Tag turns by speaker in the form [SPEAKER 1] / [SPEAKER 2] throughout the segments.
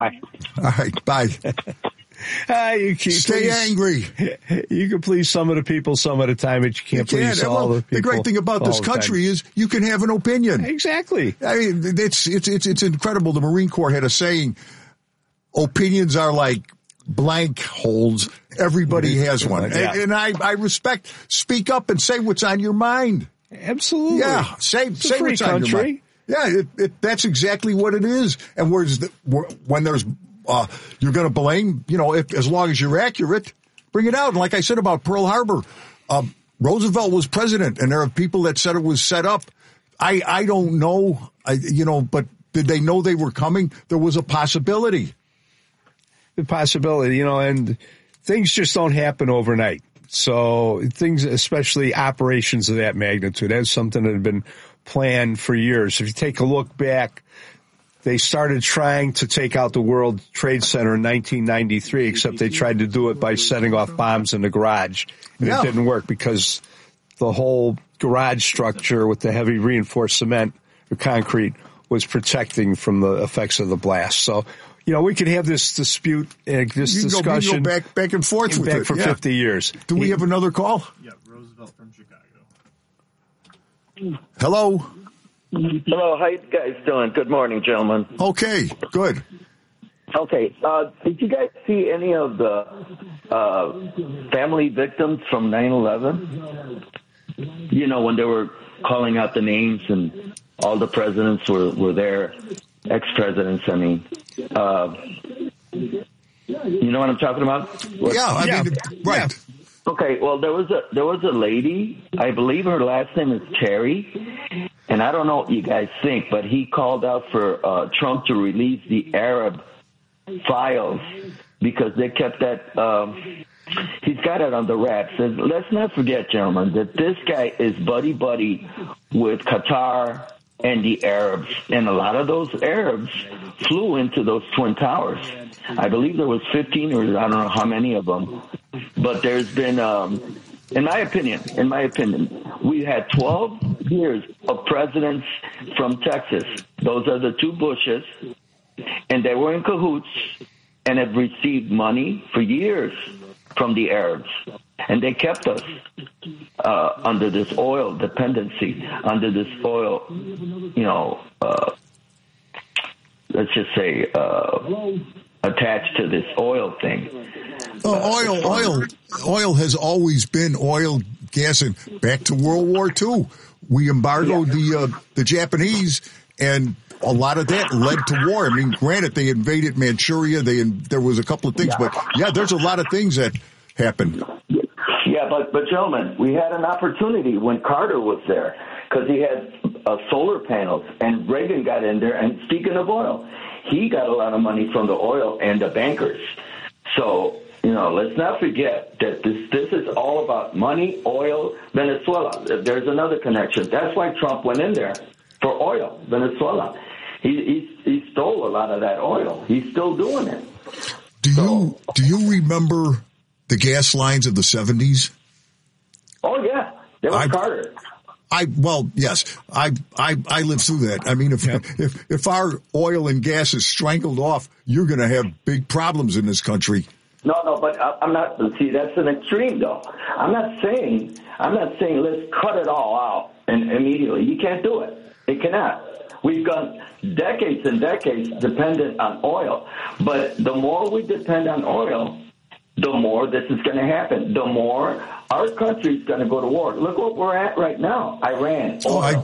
[SPEAKER 1] Bye.
[SPEAKER 2] All right, bye. Stay angry.
[SPEAKER 3] You can please some of the people some of the time, but you can't please all the people.
[SPEAKER 2] The great thing about this country is you can have an opinion.
[SPEAKER 3] Exactly.
[SPEAKER 2] I mean, it's incredible. The Marine Corps had a saying, opinions are like blank holes. Everybody has one.
[SPEAKER 3] Yeah.
[SPEAKER 2] And I respect, speak up and say what's on your mind.
[SPEAKER 3] Absolutely.
[SPEAKER 2] Yeah, say what's on your mind. Yeah, that's exactly what it is. And when there's you're going to blame, as long as you're accurate, bring it out. And like I said about Pearl Harbor, Roosevelt was president, and there are people that said it was set up. I don't know, but did they know they were coming? There was a possibility.
[SPEAKER 3] The possibility, and things just don't happen overnight. So things, especially operations of that magnitude, that's something that had been planned for years. If you take a look back, they started trying to take out the World Trade Center in 1993, except they tried to do it by setting off bombs in the garage. And it didn't work because the whole garage structure with the heavy reinforced cement or concrete was protecting from the effects of the blast. So, we could have this dispute, this discussion
[SPEAKER 2] go back and forth with it.
[SPEAKER 3] For 50 years.
[SPEAKER 2] Do we have another call?
[SPEAKER 4] Yeah, Roosevelt from Chicago.
[SPEAKER 2] Hello.
[SPEAKER 5] Hello, how you guys doing? Good morning, gentlemen.
[SPEAKER 2] Okay, good.
[SPEAKER 5] Okay, did you guys see any of the family victims from 9/11? When they were calling out the names and all the presidents were there, ex-presidents, I mean. You know what I'm talking about?
[SPEAKER 2] Right.
[SPEAKER 5] Yeah. Okay, well, there was a lady, I believe her last name is Terry, and I don't know what you guys think, but he called out for Trump to release the Arab files because they kept that, he's got it on the wraps. And let's not forget, gentlemen, that this guy is buddy-buddy with Qatar and the Arabs, and a lot of those Arabs flew into those Twin Towers. I believe there was 15 or I don't know how many of them. But there's been, in my opinion, we had 12 years of presidents from Texas. Those are the two Bushes, and they were in cahoots and have received money for years from the Arabs. And they kept us under this oil dependency, under this oil, let's just say, attached to this oil thing.
[SPEAKER 2] Oil has always been oil, gas, and back to World War II. We embargoed the Japanese, and a lot of that led to war. I mean, granted, they invaded Manchuria. There was a couple of things, but there's a lot of things that happened.
[SPEAKER 5] Yeah, but gentlemen, we had an opportunity when Carter was there because he had solar panels, and Reagan got in there. And speaking of oil, he got a lot of money from the oil and the bankers. So, let's not forget that this is all about money, oil, Venezuela. There's another connection. That's why Trump went in there for oil, Venezuela. He stole a lot of that oil. He's still doing it.
[SPEAKER 2] Do you remember the gas lines of the 70s?
[SPEAKER 5] Oh, yeah. That was Carter.
[SPEAKER 2] Yes, I lived through that. I mean, if our oil and gas is strangled off, you're going to have big problems in this country.
[SPEAKER 5] No, but I'm not. See, that's an extreme, though. I'm not saying let's cut it all out and immediately. You can't do it. It cannot. We've gone decades and decades dependent on oil, but the more we depend on oil, the more this is going to happen. The more our country's going to go to war. Look what we're at right now. Iran. Oil.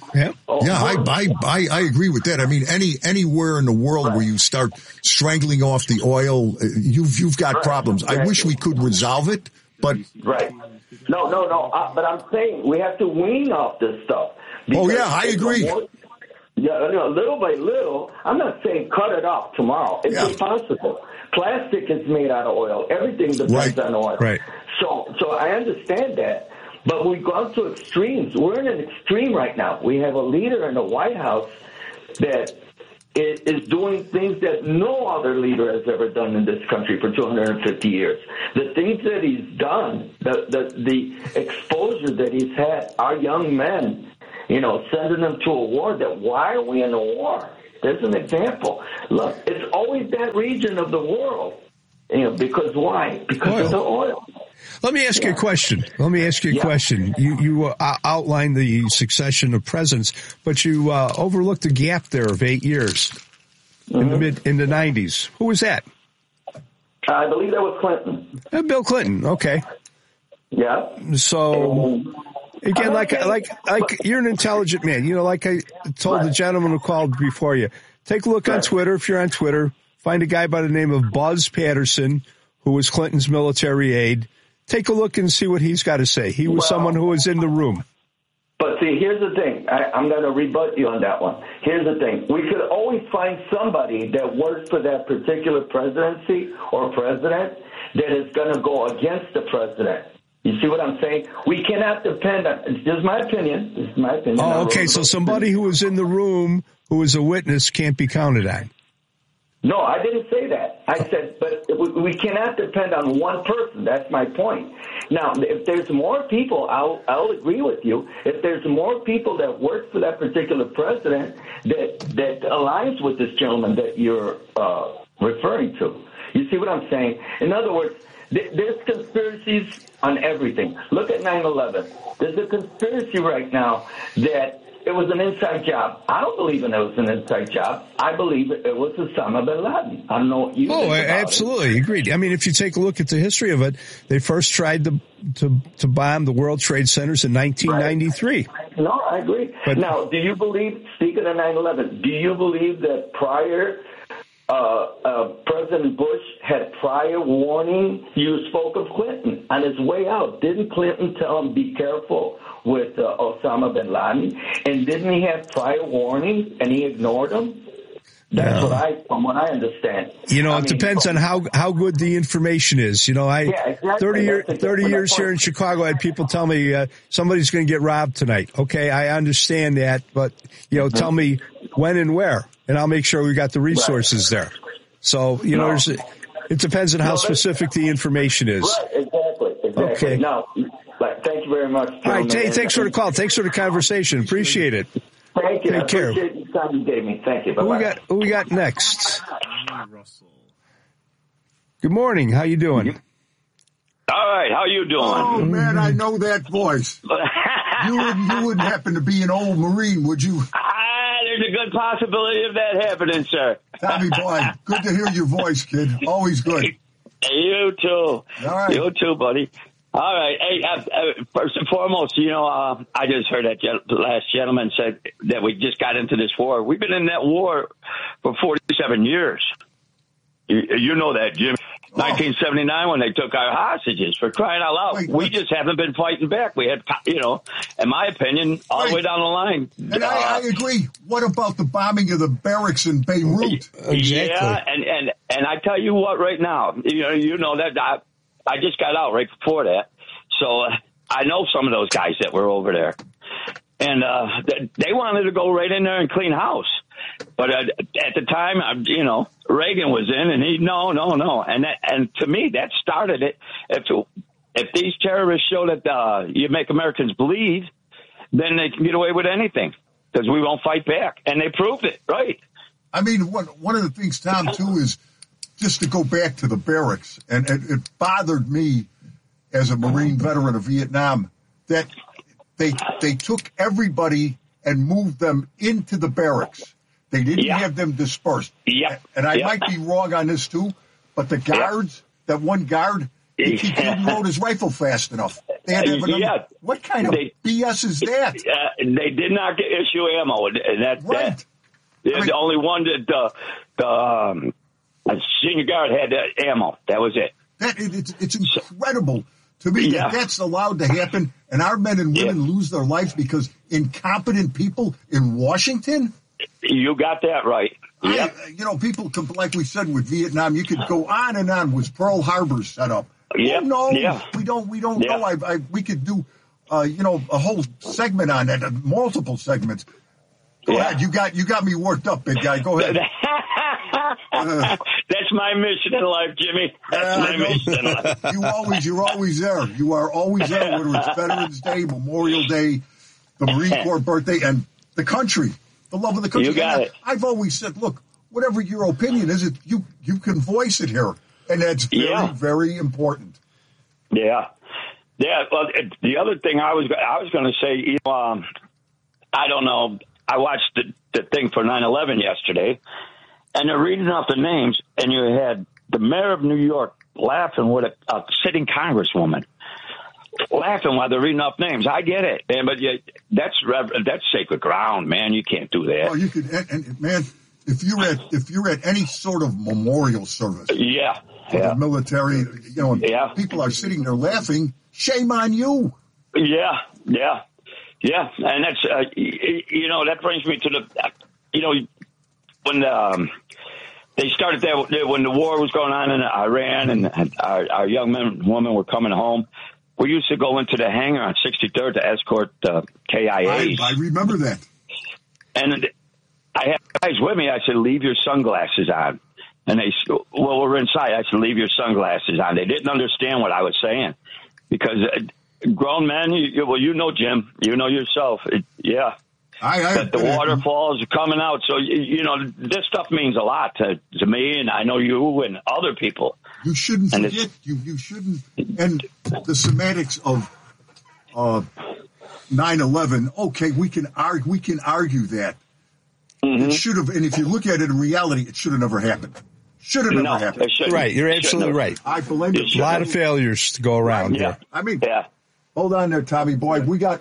[SPEAKER 2] I agree with that. I mean, anywhere in the world where you start strangling off the oil, you've got problems. Exactly. I wish we could resolve it, but
[SPEAKER 5] No. But I'm saying we have to wean off this stuff.
[SPEAKER 2] I agree.
[SPEAKER 5] Little by little. I'm not saying cut it off tomorrow. It's impossible. Plastic is made out of oil. Everything depends on oil.
[SPEAKER 3] Right.
[SPEAKER 5] So I understand that. But we've gone to extremes. We're in an extreme right now. We have a leader in the White House that is doing things that no other leader has ever done in this country for 250 years. The things that he's done, the exposure that he's had, our young men, sending them to a war. Why are we in a war? There's an example. Look, it's always that region of the world. Because why? Because of the oil.
[SPEAKER 3] Let me ask you a question. You outlined the succession of presidents, but you overlooked the gap there of 8 years in the 90s. Who was that?
[SPEAKER 5] I believe that was Clinton.
[SPEAKER 3] Bill Clinton. Okay.
[SPEAKER 5] Yeah.
[SPEAKER 3] So again, like you're an intelligent man. Like I told the gentleman who called before you, take a look on Twitter. If you're on Twitter, find a guy by the name of Buzz Patterson, who was Clinton's military aide. Take a look and see what he's got to say. He was someone who was in the room.
[SPEAKER 5] But see, here's the thing. I'm going to rebut you on that one. Here's the thing. We could always find somebody that works for that particular presidency or president that is going to go against the president. You see what I'm saying? We cannot depend on, this is my opinion.
[SPEAKER 3] Oh, okay. So somebody who was in the room, who was a witness, can't be counted on.
[SPEAKER 5] No, I didn't say that. I said, but we cannot depend on one person. That's my point. Now, if there's more people, I'll agree with you. If there's more people that work for that particular president that aligns with this gentleman that you're referring to. You see what I'm saying? In other words, there's conspiracies on everything. Look at 9/11. There's a conspiracy right now that it was an inside job. I don't believe it was an inside job. I believe it was Osama bin Laden. I don't know what you think about
[SPEAKER 3] absolutely. Agreed. I mean, if you take a look at the history of it, they first tried to bomb the World Trade Centers in 1993.
[SPEAKER 5] Right. No, I agree.
[SPEAKER 3] But
[SPEAKER 5] now, do you believe, speaking of 9/11, do you believe that prior President Bush had prior warning? You spoke of Clinton on his way out. Didn't Clinton tell him, be careful with Osama bin Laden? And didn't he have prior warnings and he ignored them? That's from what I understand.
[SPEAKER 3] It depends on how good the information is.
[SPEAKER 5] Exactly.
[SPEAKER 3] 30 years here in Chicago, I had people tell me somebody's going to get robbed tonight. Okay, I understand that, but tell me when and where, and I'll make sure we got the resources there. So it depends on how specific the information is.
[SPEAKER 5] Right, exactly.
[SPEAKER 3] Okay.
[SPEAKER 5] Now, thank you very much.
[SPEAKER 3] All right, thanks for the call. Thanks for the conversation. Appreciate it.
[SPEAKER 5] Thank you.
[SPEAKER 3] Take care.
[SPEAKER 5] Appreciate the time you gave me. Thank you. Bye-bye.
[SPEAKER 3] Who we got next? Good morning. How you doing?
[SPEAKER 1] All right. How you doing?
[SPEAKER 2] Oh, man, I know that voice. You wouldn't happen to be an old Marine, would you?
[SPEAKER 1] There's a good possibility of that happening, sir.
[SPEAKER 2] Tommy boy, good to hear your voice, kid. Always good.
[SPEAKER 1] You too.
[SPEAKER 2] All right.
[SPEAKER 1] You too, buddy. All right. Hey, first and foremost, I just heard that the last gentleman said that we just got into this war. We've been in that war for 47 years. You know that, Jim. 1979 when they took our hostages, for crying out loud. We just haven't been fighting back. We had, in my opinion, all the way down the line.
[SPEAKER 2] And I agree. What about the bombing of the barracks in Beirut?
[SPEAKER 3] Exactly.
[SPEAKER 1] Yeah, and I tell you what, right now, you know that I just got out right before that, so I know some of those guys that were over there, and they wanted to go right in there and clean house. But at the time, Reagan was in, and he no, and to me that started it. If these terrorists show that you make Americans bleed, then they can get away with anything because we won't fight back, and they proved it, right?
[SPEAKER 2] I mean, one of the things, Tom, too, is just to go back to the barracks, and it bothered me as a Marine veteran of Vietnam that they took everybody and moved them into the barracks. They didn't have them dispersed.
[SPEAKER 1] Yep.
[SPEAKER 2] And I might be wrong on this too, but the guards, that one guard, he couldn't load his rifle fast enough. They had to have what kind of BS is that?
[SPEAKER 1] They did not issue ammo, and
[SPEAKER 2] right.
[SPEAKER 1] The only one that the senior guard had ammo. That was it.
[SPEAKER 2] It's incredible to me that that's allowed to happen, and our men and women lose their lives because incompetent people in Washington.
[SPEAKER 1] You got that right. Yep.
[SPEAKER 2] People could, like we said with Vietnam, you could go on and on. Was Pearl Harbor set up?
[SPEAKER 1] Yep.
[SPEAKER 2] No, we don't know. We could do, a whole segment on that, multiple segments. Go ahead. You got me worked up, big guy. Go ahead.
[SPEAKER 1] That's my mission in life, Jimmy. That's my mission in life.
[SPEAKER 2] You're always there. You are always there, whether it's Veterans Day, Memorial Day, the Marine Corps birthday, and the country. the love of the country.
[SPEAKER 1] You got it.
[SPEAKER 2] I've always said, look, whatever your opinion is, you can voice it here, and that's very, very important.
[SPEAKER 1] Yeah. Yeah. Well, the other thing I was going to say, I don't know. I watched the thing for 9/11 yesterday, and they're reading off the names, and you had the mayor of New York laughing with a sitting congresswoman, laughing while they're reading off names. I get it, man, but that's sacred ground, man. You can't do that.
[SPEAKER 2] Well, you could, and man, if you're at any sort of memorial service, for the military, people are sitting there laughing. Shame on you.
[SPEAKER 1] Yeah, and that's that brings me to the when they started there when the war was going on in Iran and our young men and women were coming home. We used to go into the hangar on 63rd to escort KIAs.
[SPEAKER 2] I remember that.
[SPEAKER 1] And I had guys with me. I said, leave your sunglasses on. And they said, well, we're inside. I said, leave your sunglasses on. They didn't understand what I was saying because grown men, Jim, you know yourself. That the waterfalls are coming out. So, this stuff means a lot to me, and I know you and other people.
[SPEAKER 2] You shouldn't forget. You shouldn't. And the semantics of 9/11. Okay, we can argue that it should have. And if you look at it in reality, it should have never happened. Should have never happened.
[SPEAKER 3] Right, you're absolutely right.
[SPEAKER 2] I believe
[SPEAKER 3] a lot of failures to go around here.
[SPEAKER 2] I mean, hold on there, Tommy boy. We got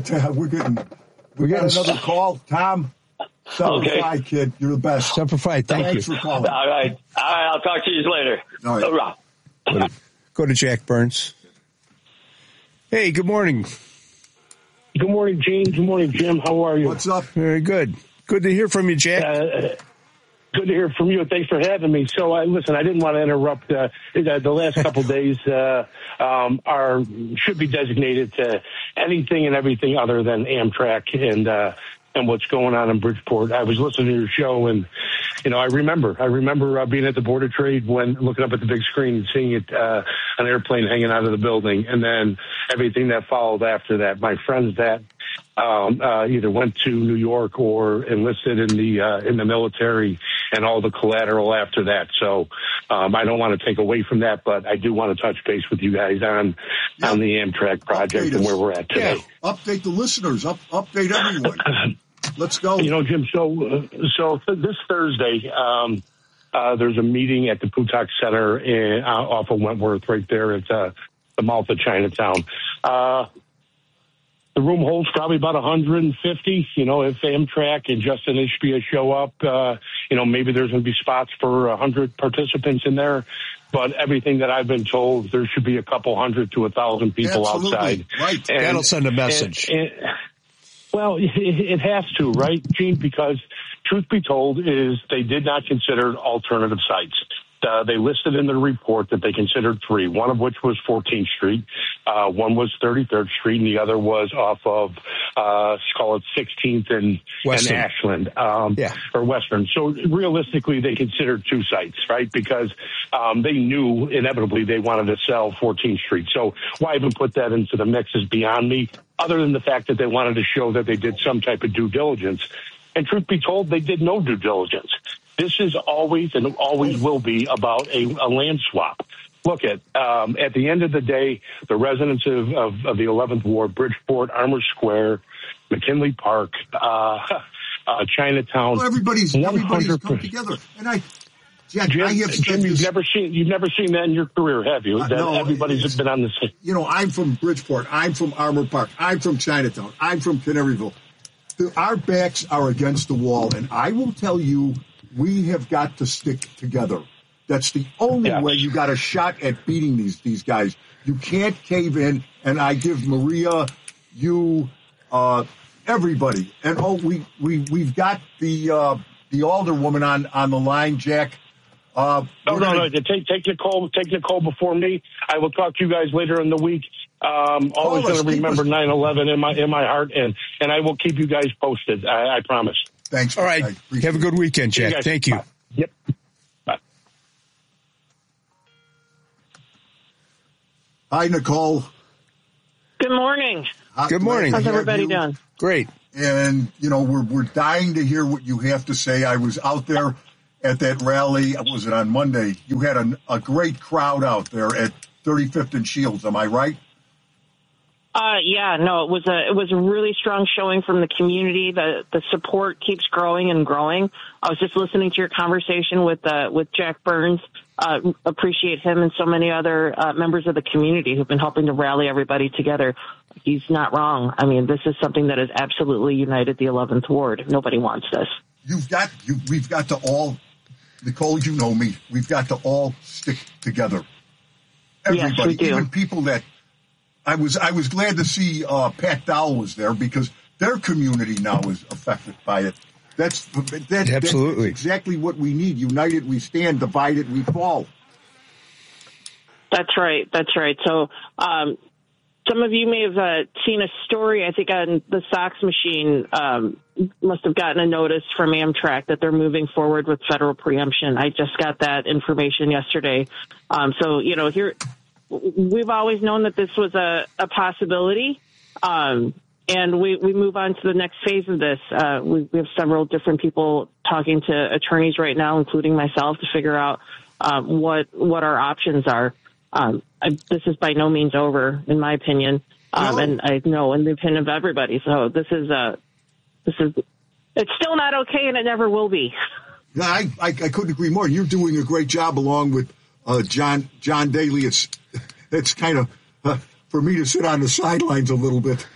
[SPEAKER 2] another call, Tom. Semper Fi, kid. You're the best.
[SPEAKER 3] Semper Fi.
[SPEAKER 2] Thanks for calling.
[SPEAKER 1] All right. I'll talk to you later.
[SPEAKER 2] All right.
[SPEAKER 3] Go to Jack Burns. Hey, good morning.
[SPEAKER 4] Good morning, Gene. Good morning, Jim. How are you?
[SPEAKER 2] What's up?
[SPEAKER 3] Very good. Good to hear from you, Jack.
[SPEAKER 4] Good to hear from you. Thanks for having me. So, listen, I didn't want to interrupt. The last couple of days should be designated to anything and everything other than Amtrak and what's going on in Bridgeport. I was listening to your show, and I remember being at the Board of Trade when looking up at the big screen and seeing it an airplane hanging out of the building, and then everything that followed after that. My friends that either went to New York or enlisted in the military, and all the collateral after that. So I don't want to take away from that, but I do want to touch base with you guys on the Amtrak project and where we're at today.
[SPEAKER 2] Yeah. Update the listeners. Update everyone. Let's go.
[SPEAKER 4] Jim. So this Thursday, there's a meeting at the Putak Center off of Wentworth, right there at the mouth of Chinatown. The room holds probably about 150. If Amtrak and Justin Ishbia show up, maybe there's going to be spots for 100 participants in there. But everything that I've been told, there should be a couple hundred to 1,000 people outside.
[SPEAKER 2] Right.
[SPEAKER 3] That'll send a message.
[SPEAKER 4] Well, it has to, right, Gene? Because truth be told is they did not consider alternative sites. They listed in the report that they considered three, one of which was 14th Street, one was 33rd Street, and the other was off of, let's call it 16th and Ashland, or Western. So realistically, they considered two sites, right? Because they knew inevitably they wanted to sell 14th Street. So why even put that into the mix is beyond me, other than the fact that they wanted to show that they did some type of due diligence. And truth be told, they did no due diligence. This is always and always will be about a land swap. Look at the end of the day, the residents of the 11th Ward, Bridgeport, Armour Square, McKinley Park, Chinatown.
[SPEAKER 2] Well, everybody's come together. And Jack,
[SPEAKER 4] Jim, you've never seen that in your career, have you?
[SPEAKER 2] No,
[SPEAKER 4] everybody's been on the same.
[SPEAKER 2] I'm from Bridgeport. I'm from Armour Park. I'm from Chinatown. I'm from Canaryville. Our backs are against the wall, and I will tell you, we have got to stick together. That's the only way you got a shot at beating these guys. You can't cave in, and I give Maria, you, everybody. And we've got the alderwoman on the line, Jack.
[SPEAKER 4] No. Take Nicole before me. I will talk to you guys later in the week. Always going to remember 9/11 in my heart, and I will keep you guys posted. I promise.
[SPEAKER 2] Thanks.
[SPEAKER 3] All right. Have a good weekend, Jack. Thank you.
[SPEAKER 4] Bye. Yep. Bye.
[SPEAKER 2] Hi, Nicole.
[SPEAKER 6] Good morning.
[SPEAKER 3] Good morning.
[SPEAKER 6] How's everybody doing?
[SPEAKER 3] Great.
[SPEAKER 2] And, we're dying to hear what you have to say. I was out there at that rally. Was it on Monday? You had a great crowd out there at 35th and Shields. Am I right?
[SPEAKER 6] It was a really strong showing from the community. The support keeps growing and growing. I was just listening to your conversation with Jack Burns. Appreciate him and so many other members of the community who've been helping to rally everybody together. He's not wrong. I mean, this is something that has absolutely united the 11th Ward. Nobody wants this.
[SPEAKER 2] We've got to all, Nicole, you know me, we've got to all stick together. Everybody,
[SPEAKER 6] yes, we do.
[SPEAKER 2] Even people that, I was glad to see Pat Dowell was there because their community now is affected by it. That's
[SPEAKER 3] absolutely
[SPEAKER 2] exactly what we need. United we stand, divided we fall.
[SPEAKER 6] That's right. So some of you may have seen a story, I think, on the Sox machine. Must have gotten a notice from Amtrak that they're moving forward with federal preemption. I just got that information yesterday. Here we've always known that this was a possibility. And we move on to the next phase of this. We have several different people talking to attorneys right now, including myself, to figure out what our options are. This is by no means over, in my opinion, and I know in the opinion of everybody. So this is it's still not okay, and it never will be.
[SPEAKER 2] Yeah, I couldn't agree more. You're doing a great job along with John Daly. It's kind of for me to sit on the sidelines a little bit.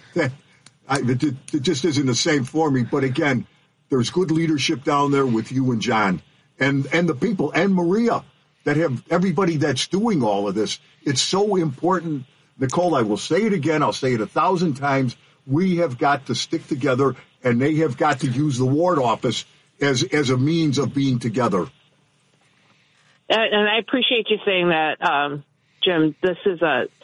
[SPEAKER 2] It just isn't the same for me. But again, there's good leadership down there with you and John and the people and Maria that have everybody that's doing all of this. It's so important. Nicole, I will say it again. I'll say it 1,000 times. We have got to stick together, and they have got to use the ward office as a means of being together.
[SPEAKER 6] And I appreciate you saying that, Jim. This is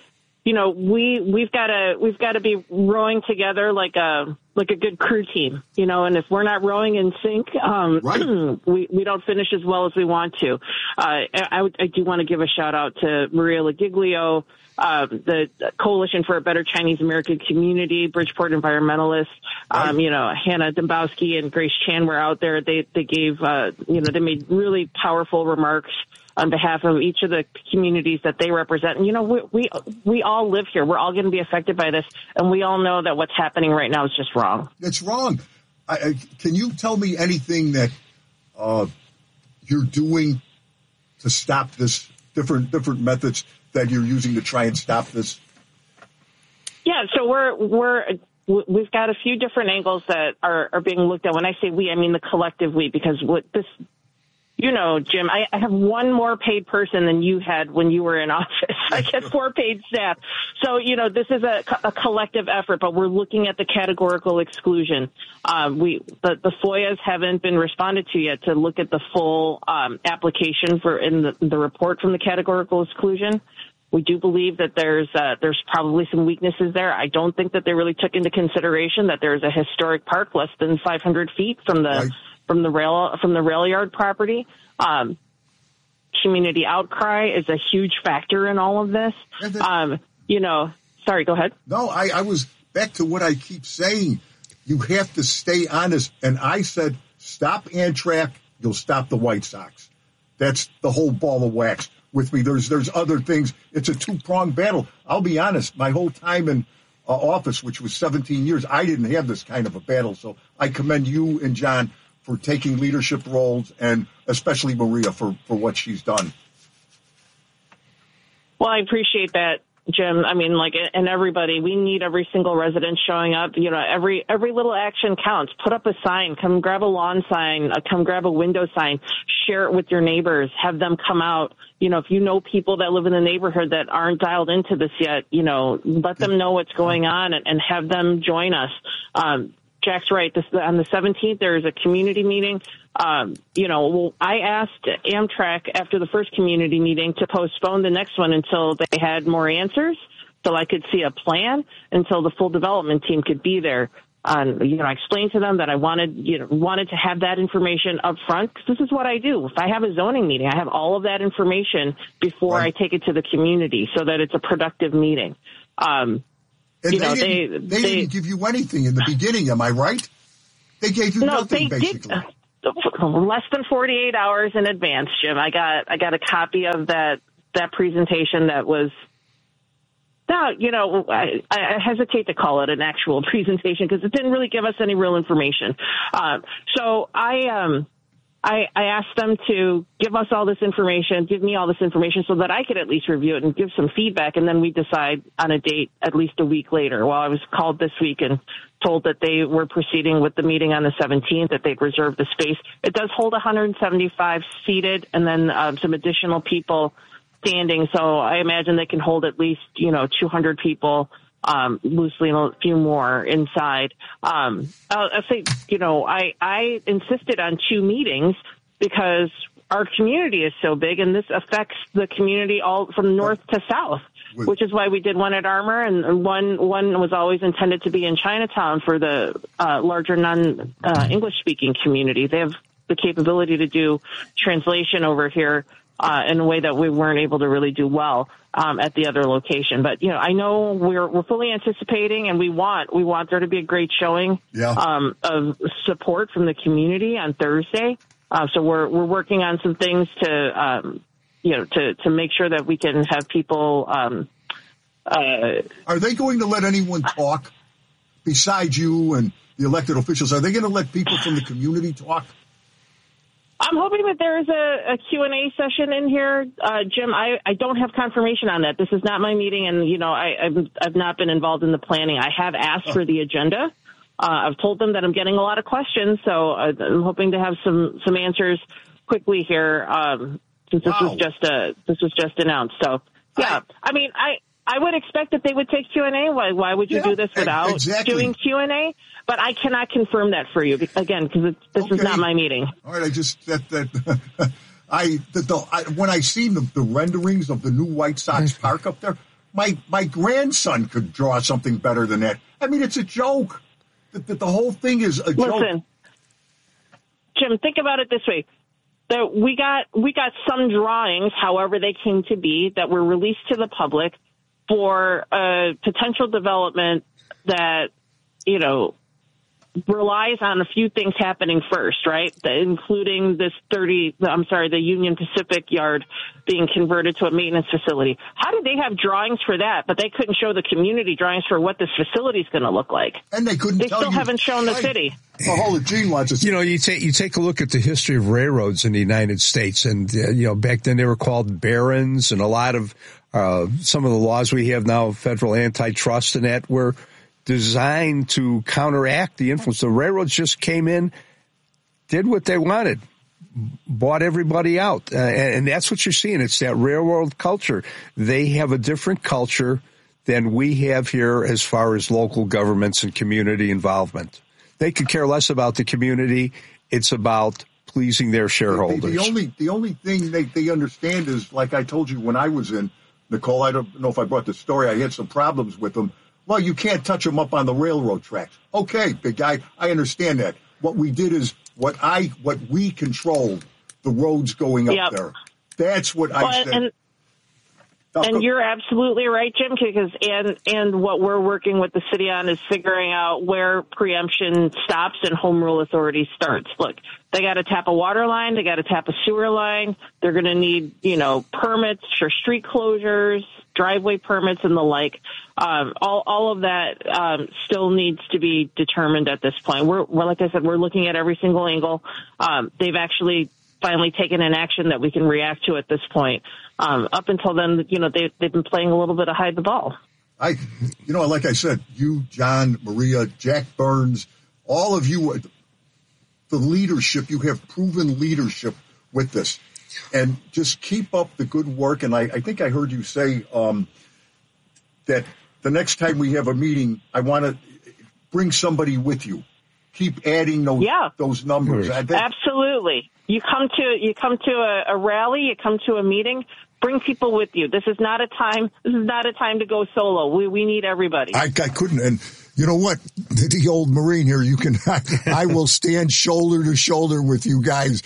[SPEAKER 6] we've got to be rowing together like a good crew team, and if we're not rowing in sync,
[SPEAKER 2] right.
[SPEAKER 6] we don't finish as well as we want to. I do want to give a shout out to Maria Lagiglio, the Coalition for a Better Chinese American Community, Bridgeport Environmentalists,
[SPEAKER 2] right.
[SPEAKER 6] Hannah Dombowski and Grace Chan were out there. They gave, they made really powerful remarks on behalf of each of the communities that they represent. And, we all live here. We're all going to be affected by this. And we all know that what's happening right now is just wrong.
[SPEAKER 2] It's wrong. Can you tell me anything that you're doing to stop this, different methods that you're using to try and stop this?
[SPEAKER 6] Yeah, so we've got a few different angles that are being looked at. When I say we, I mean the collective we, because what this, Jim, I have one more paid person than you had when you were in office. I get 4 paid staff. So, this is a collective effort, but we're looking at the categorical exclusion. The FOIAs haven't been responded to yet to look at the full application in the report from the categorical exclusion. We do believe that there's probably some weaknesses there. I don't think that they really took into consideration that there's a historic park less than 500 feet from the
[SPEAKER 2] right.
[SPEAKER 6] from the rail yard property. Community outcry is a huge factor in all of this. Sorry, go ahead.
[SPEAKER 2] No, I was back to what I keep saying. You have to stay honest. And I said, stop Amtrak, you'll stop the White Sox. That's the whole ball of wax with me. There's other things. It's a 2-pronged battle. I'll be honest, my whole time in office, which was 17 years, I didn't have this kind of a battle. So I commend you and John for taking leadership roles, and especially Maria for what she's done.
[SPEAKER 6] Well, I appreciate that, Jim. I mean, and everybody, we need every single resident showing up. Every little action counts. Put up a sign, come grab a lawn sign, come grab a window sign, share it with your neighbors, have them come out. If you know people that live in the neighborhood that aren't dialed into this yet, let them know what's going on and have them join us. Jack's right. On the 17th, there is a community meeting. I asked Amtrak after the first community meeting to postpone the next one until they had more answers, so I could see a plan, until the full development team could be there. I explained to them that I wanted to have that information up front, because this is what I do. If I have a zoning meeting, I have all of that information before
[SPEAKER 2] right.
[SPEAKER 6] I take it to the community so that it's a productive meeting.
[SPEAKER 2] And they didn't give you anything in the beginning, am I right? They gave you nothing, basically.
[SPEAKER 6] Less than 48 hours in advance, Jim. I got a copy of that presentation that was. Now, I hesitate to call it an actual presentation because it didn't really give us any real information. So I asked them to give us all this information, give me all this information so that I could at least review it and give some feedback. And then we decide on a date at least a week later. Well, I was called this week and told that they were proceeding with the meeting on the 17th, that they'd reserved the space. It does hold 175 seated and then some additional people standing. So I imagine they can hold at least, 200 people, loosely and a few more inside. I'll say, I insisted on 2 meetings because our community is so big and this affects the community all from north to south, which is why we did one at Armour and one was always intended to be in Chinatown for the larger non-English speaking community. They have the capability to do translation over here in a way that we weren't able to really do well at the other location. But I know we're fully anticipating, and we want there to be a great showing of support from the community on Thursday. So we're working on some things to make sure that we can have people.
[SPEAKER 2] Are they going to let anyone talk besides you and the elected officials? Are they going to let people from the community talk?
[SPEAKER 6] I'm hoping that there is a Q&A session in here. Jim, I don't have confirmation on that. This is not my meeting, and, I've not been involved in the planning. I have asked for the agenda. I've told them that I'm getting a lot of questions, so I'm hoping to have some answers quickly here since this was just announced. So, yeah, I would expect that they would take Q&A. Why would you do this without doing Q&A? But I cannot confirm that for you, again, because this is not my meeting.
[SPEAKER 2] All right, when I seen the renderings of the new White Sox park up there, my grandson could draw something better than that. I mean, it's a joke. The whole thing is a joke.
[SPEAKER 6] Listen, Jim, think about it this way. We got some drawings, however they came to be, that were released to the public for a potential development that, relies on a few things happening first, right? Including the Union Pacific yard being converted to a maintenance facility. How did they have drawings for that, but they couldn't show the community drawings for what this facility is going to look like?
[SPEAKER 2] And they couldn't.
[SPEAKER 6] They still haven't shown the city.
[SPEAKER 2] Well, hold it, Gene wants to.
[SPEAKER 3] You take a look at the history of railroads in the United States, and back then they were called barons, and a lot of some of the laws we have now, federal antitrust and that, were designed to counteract the influence. The railroads just came in, did what they wanted, bought everybody out. And that's what you're seeing. It's that railroad culture. They have a different culture than we have here as far as local governments and community involvement. They could care less about the community. It's about pleasing their shareholders.
[SPEAKER 2] The only thing they understand is, like I told you when I was in, Nicole, I don't know if I brought the story. I had some problems with them. Well, you can't touch them up on the railroad tracks. Okay, big guy, I understand that. What we did is what we controlled, the roads going up there. That's what I said.
[SPEAKER 6] And you're absolutely right, Jim, because and what we're working with the city on is figuring out where preemption stops and home rule authority starts. Look, they got to tap a water line, they got to tap a sewer line. They're going to need, permits for street closures, driveway permits, and the like. All of that still needs to be determined at this point. We're like I said, we're looking at every single angle. They've actually finally taken an action that we can react to at this point. Up until then, they've been playing a little bit of hide the ball.
[SPEAKER 2] Like I said, you, John, Maria, Jack Burns, all of you, the leadership, you have proven leadership with this. And just keep up the good work. And I think I heard you say that the next time we have a meeting, I want to bring somebody with you. Keep adding those numbers.
[SPEAKER 6] Absolutely. You come to a rally, you come to a meeting, bring people with you. This is not a time to go solo. We need everybody.
[SPEAKER 2] I couldn't. And you know what? The old Marine here, I will stand shoulder to shoulder with you guys.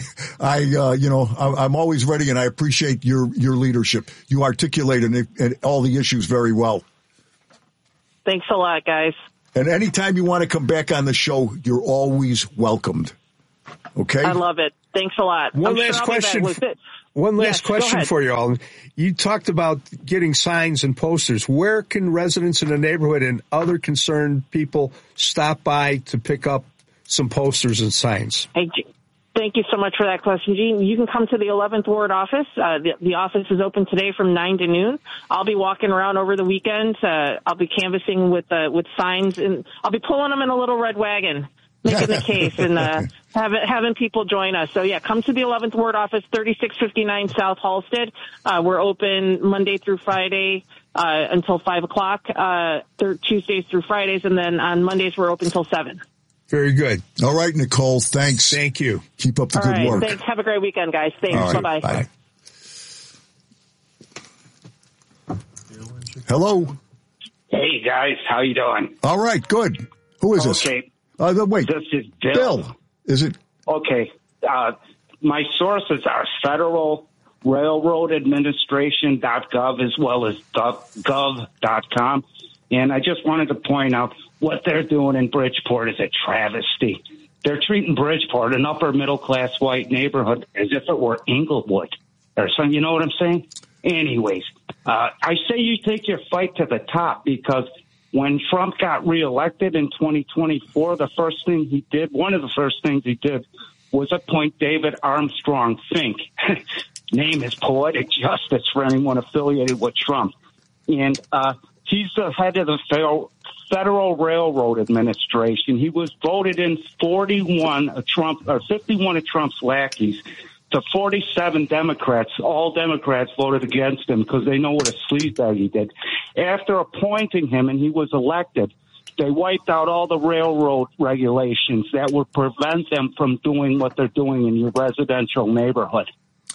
[SPEAKER 2] I'm always ready, and I appreciate your leadership. You articulated all the issues very well.
[SPEAKER 6] Thanks a lot, guys.
[SPEAKER 2] And anytime you want to come back on the show, you're always welcomed. Okay?
[SPEAKER 6] I love it. Thanks a lot.
[SPEAKER 3] One last question for you all. You talked about getting signs and posters. Where can residents in the neighborhood and other concerned people stop by to pick up some posters and signs?
[SPEAKER 6] Thank you so much for that question, Gene. You can come to the 11th Ward office. The office is open today from 9 to noon. I'll be walking around over the weekend. I'll be canvassing with signs, and I'll be pulling them in a little red wagon, making the case, and having people join us. So, yeah, come to the 11th Ward office, 3659 South Halsted. We're open Monday through Friday until 5 o'clock, Tuesdays through Fridays, and then on Mondays we're open until 7.
[SPEAKER 3] Very good.
[SPEAKER 2] All right, Nicole, thanks.
[SPEAKER 3] Thank you.
[SPEAKER 2] Keep up the good work.
[SPEAKER 6] Thanks. Have a great weekend, guys. Thanks.
[SPEAKER 2] Right,
[SPEAKER 6] bye-bye.
[SPEAKER 2] Bye. Hello.
[SPEAKER 7] Hey, guys. How you doing?
[SPEAKER 2] All right, good. Who is this?
[SPEAKER 7] Okay.
[SPEAKER 2] Wait.
[SPEAKER 7] This is Bill.
[SPEAKER 2] Is it?
[SPEAKER 7] Okay. My sources are Federal Railroad Administration.gov as well as gov.com. And I just wanted to point out what they're doing in Bridgeport is a travesty. They're treating Bridgeport, an upper middle class white neighborhood, as if it were Inglewood or something. You know what I'm saying? Anyways, I say you take your fight to the top, because when Trump got reelected in 2024, one of the first things he did was appoint David Armstrong Fink. Name is Poetic Justice for anyone affiliated with Trump. And he's the head of the Federal Railroad Administration. He was voted in 51 of Trump's lackeys to 47 Democrats. All Democrats voted against him because they know what a sleazebag he did. After appointing him and he was elected, they wiped out all the railroad regulations that would prevent them from doing what they're doing in your residential neighborhood.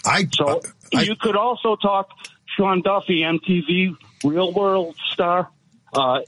[SPEAKER 7] You could also talk Sean Duffy, MTV Real World star. I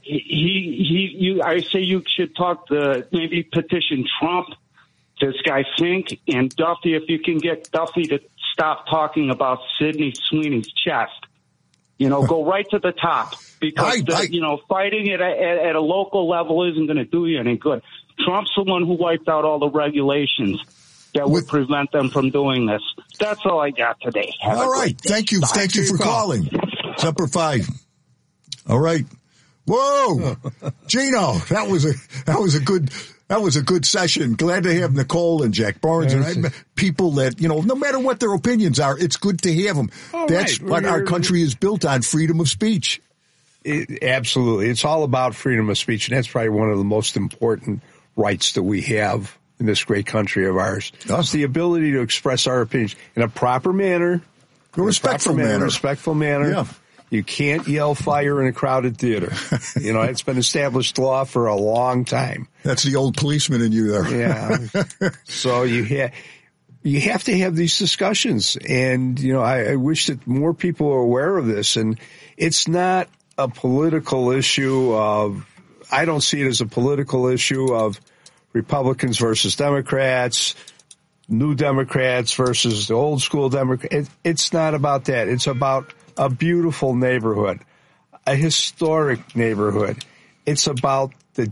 [SPEAKER 7] say you should talk maybe petition Trump, this guy Fink, and Duffy, if you can get Duffy to stop talking about Sidney Sweeney's chest. Go right to the top, because fighting it at a local level isn't going to do you any good. Trump's the one who wiped out all the regulations that would prevent them from doing this. That's all I got today.
[SPEAKER 2] All right. Thank you. Thank you for calling. Semper Fi. All right. Whoa, Gino, that was a good session. Glad to have Nicole and Jack Barnes and people that, no matter what their opinions are, it's good to have them. That's what our country is built on, freedom of speech.
[SPEAKER 3] Absolutely. It's all about freedom of speech, and that's probably one of the most important rights that we have in this great country of ours. It's the ability to express our opinions in a proper manner.
[SPEAKER 2] A respectful manner.
[SPEAKER 3] Yeah. You can't yell fire in a crowded theater. It's been established law for a long time.
[SPEAKER 2] That's the old policeman in you there.
[SPEAKER 3] Yeah. So you have to have these discussions. And, I wish that more people are aware of this. And it's not a political issue I don't see it as a political issue of Republicans versus Democrats, new Democrats versus the old school Democrats. It's not about that. It's about a beautiful neighborhood, a historic neighborhood. It's about the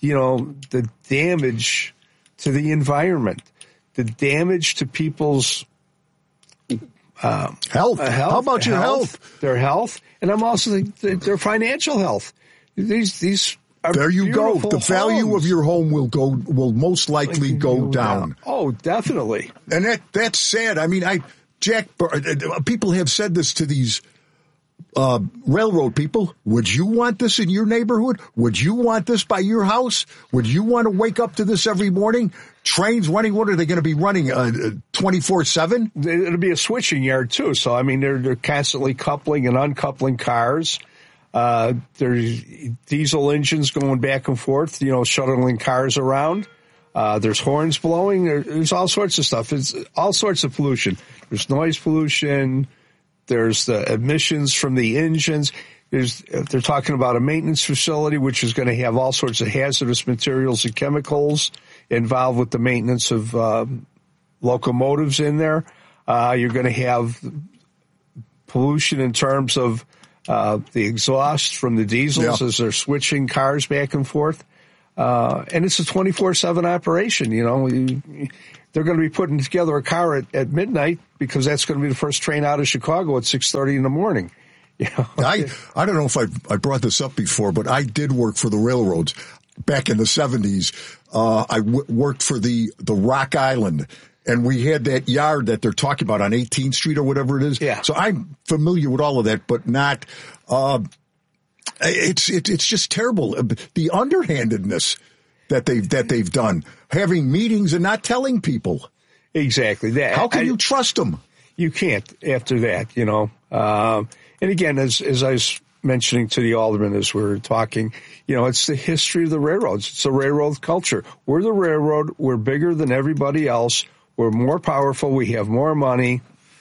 [SPEAKER 3] damage to the environment, the damage to people's
[SPEAKER 2] health. How about your health?
[SPEAKER 3] Their health, and I'm also their financial health. These are
[SPEAKER 2] there you go.
[SPEAKER 3] beautiful
[SPEAKER 2] The value
[SPEAKER 3] homes.
[SPEAKER 2] of your home will most likely go down.
[SPEAKER 3] Oh, definitely.
[SPEAKER 2] And that's sad. I mean, people have said this to these railroad people. Would you want this in your neighborhood? Would you want this by your house? Would you want to wake up to this every morning? Trains running, what are they going to be running 24/7?
[SPEAKER 3] It'll be a switching yard too. So, I mean, they're constantly coupling and uncoupling cars. There's diesel engines going back and forth, shuttling cars around. There's horns blowing. There's all sorts of stuff. It's all sorts of pollution. There's noise pollution. There's the emissions from the engines. They're talking about a maintenance facility, which is going to have all sorts of hazardous materials and chemicals involved with the maintenance of locomotives in there. You're going to have pollution in terms of the exhaust from the diesels as they're switching cars back and forth. And it's a 24/7 operation. They're going to be putting together a car at midnight because that's going to be the first train out of Chicago at 6:30 in the morning.
[SPEAKER 2] I don't know if I brought this up before, but I did work for the railroads back in the 70s. I worked for the Rock Island, and we had that yard that they're talking about on 18th Street or whatever it is.
[SPEAKER 3] Yeah.
[SPEAKER 2] So I'm familiar with all of that, but not. It's just terrible. The underhandedness that they've done, having meetings and not telling people.
[SPEAKER 3] Exactly.
[SPEAKER 2] How can you trust them?
[SPEAKER 3] You can't after that, And again, as I was mentioning to the alderman as we were talking, it's the history of the railroads. It's the railroad culture. We're the railroad. We're bigger than everybody else. We're more powerful. We have more money.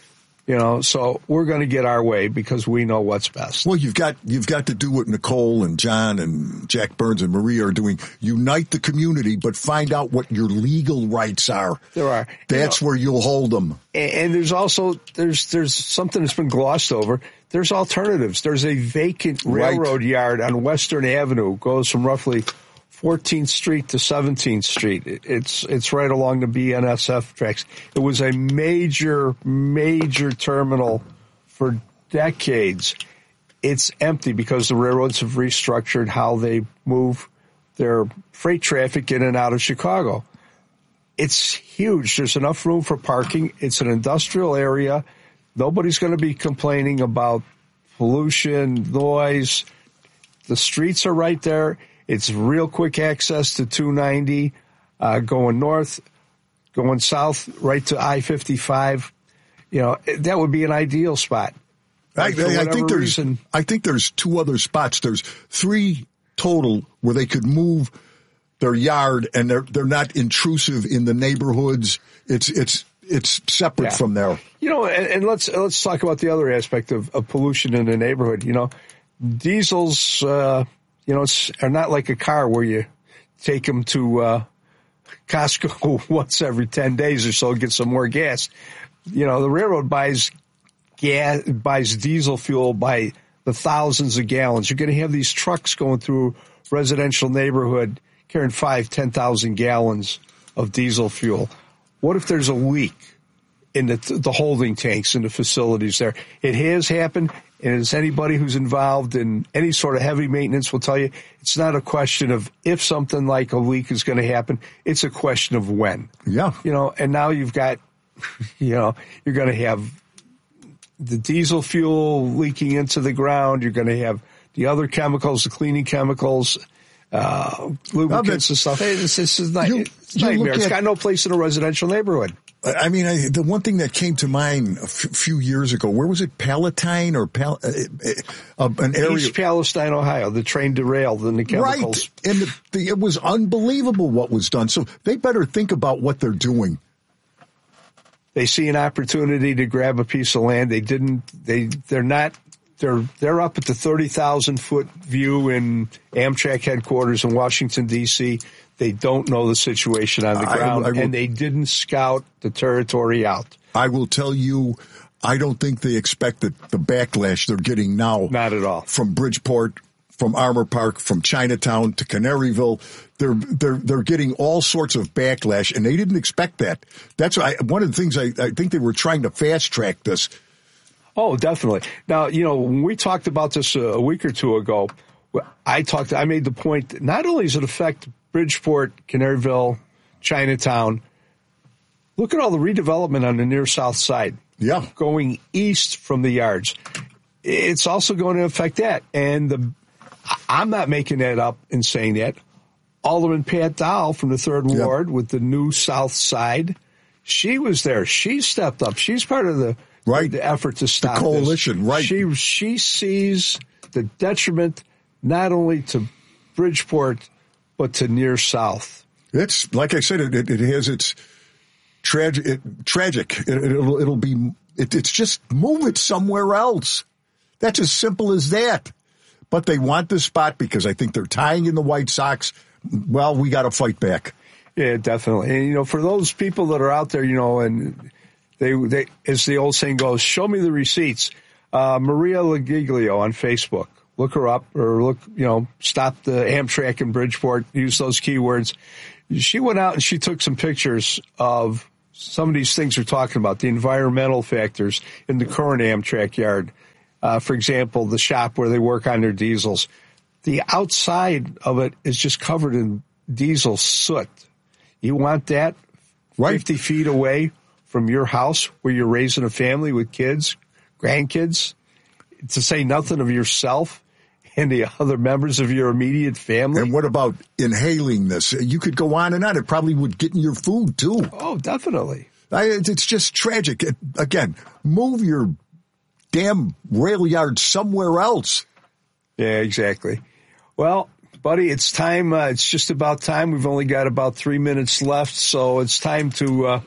[SPEAKER 3] So we're going to get our way because we know what's best.
[SPEAKER 2] Well, you've got to do what Nicole and John and Jack Burns and Maria are doing. Unite the community, but find out what your legal rights are.
[SPEAKER 3] There are.
[SPEAKER 2] That's where you'll hold them.
[SPEAKER 3] And there's also, there's something that's been glossed over. There's alternatives. There's a vacant railroad yard on Western Avenue. It goes from roughly 14th Street to 17th Street. It's right along the BNSF tracks. It was a major terminal for decades. It's empty because the railroads have restructured how they move their freight traffic in and out of Chicago. It's huge. There's enough room for parking. It's an industrial area. Nobody's going to be complaining about pollution, noise. The streets are right there. It's real quick access to 290, going north, going south, right to I-55. That would be an ideal spot.
[SPEAKER 2] I think there's two other spots. There's 3 total where they could move their yard, and they're not intrusive in the neighborhoods. It's separate from there.
[SPEAKER 3] And let's talk about the other aspect of pollution in the neighborhood. Diesels, are not like a car where you take them to Costco once every 10 days or so to get some more gas. The railroad buys diesel fuel by the thousands of gallons. You're going to have these trucks going through residential neighborhood carrying 10,000 gallons of diesel fuel. What if there's a leak in the holding tanks in the facilities there? It has happened, and as anybody who's involved in any sort of heavy maintenance will tell you, it's not a question of if something like a leak is going to happen. It's a question of when.
[SPEAKER 2] Yeah.
[SPEAKER 3] And now you've got, you're going to have the diesel fuel leaking into the ground. You're going to have the other chemicals, the cleaning chemicals, lubricants and stuff. This is nightmare. It's got no place in a residential neighborhood.
[SPEAKER 2] I mean, the one thing that came to mind a few years ago, where was it? Palatine or an area?
[SPEAKER 3] East Palestine, Ohio. The train derailed and the chemicals.
[SPEAKER 2] Right. And it was unbelievable what was done. So they better think about what they're doing.
[SPEAKER 3] They see an opportunity to grab a piece of land. They're up at the 30,000-foot view in Amtrak headquarters in Washington, D.C. They don't know the situation on the ground, and they didn't scout the territory out.
[SPEAKER 2] I will tell you, I don't think they expect the backlash they're getting now.
[SPEAKER 3] Not at all.
[SPEAKER 2] From Bridgeport, from Armour Park, from Chinatown to Canaryville. They're getting all sorts of backlash, and they didn't expect that. That's one of the things I think they were trying to fast-track this.
[SPEAKER 3] Oh, definitely. Now, when we talked about this a week or two ago, I made the point that not only does it affect Bridgeport, Canaryville, Chinatown, look at all the redevelopment on the near south side.
[SPEAKER 2] Yeah.
[SPEAKER 3] Going east from the yards. It's also going to affect that. And I'm not making that up in saying that. Alderman Pat Dowell from the 3rd Ward with the new south side, she was there. She stepped up. She's part of the effort to stop
[SPEAKER 2] the coalition,
[SPEAKER 3] this.
[SPEAKER 2] Right.
[SPEAKER 3] She sees the detriment not only to Bridgeport, but to near south.
[SPEAKER 2] It's, like I said, it has its tragic. It's just move it somewhere else. That's as simple as that. But they want this spot because I think they're tying in the White Sox. Well, we got to fight back.
[SPEAKER 3] Yeah, definitely. And, for those people that are out there, and they, as the old saying goes, show me the receipts. Maria Lagiglio on Facebook. Look her up, or stop the Amtrak in Bridgeport, use those keywords. She went out and she took some pictures of some of these things we're talking about, the environmental factors in the current Amtrak yard. For example, the shop where they work on their diesels. The outside of it is just covered in diesel soot. You want that 50 feet away from your house where you're raising a family with kids, grandkids, to say nothing of yourself and the other members of your immediate family.
[SPEAKER 2] And what about inhaling this? You could go on and on. It probably would get in your food, too.
[SPEAKER 3] Oh, definitely.
[SPEAKER 2] It's just tragic. Again, move your damn rail yard somewhere else.
[SPEAKER 3] Yeah, exactly. Well, buddy, it's time. It's just about time. We've only got about 3 minutes left, so it's time to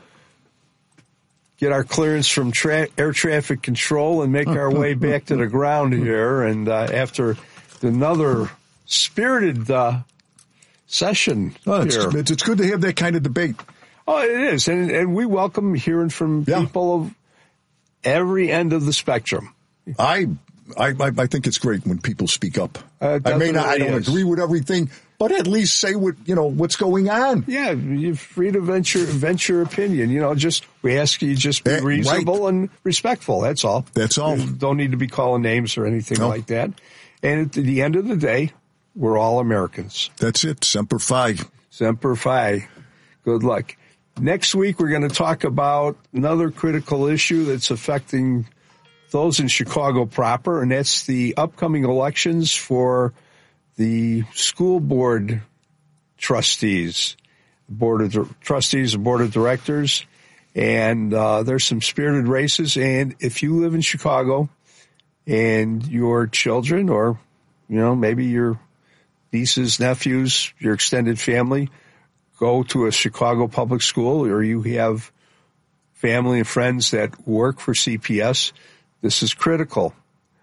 [SPEAKER 3] get our clearance from air traffic control and make our way back to the ground here. And after another spirited session here.
[SPEAKER 2] It's good to have that kind of debate.
[SPEAKER 3] Oh, it is. And we welcome hearing from people of every end of the spectrum.
[SPEAKER 2] I think it's great when people speak up. I don't agree with everything, but at least say what's going on.
[SPEAKER 3] Yeah, you're free to vent your opinion. We ask you just be reasonable and respectful. That's all.
[SPEAKER 2] That's all.
[SPEAKER 3] You don't need to be calling names or anything like that. And at the end of the day, we're all Americans.
[SPEAKER 2] That's it. Semper Fi.
[SPEAKER 3] Semper Fi. Good luck. Next week, we're going to talk about another critical issue that's affecting those in Chicago proper, and that's the upcoming elections for the school board trustees, board of trustees and board of directors. And there's some spirited races. And if you live in Chicago and your children, or maybe your nieces, nephews, your extended family, go to a Chicago public school, or you have family and friends that work for CPS, this is critical.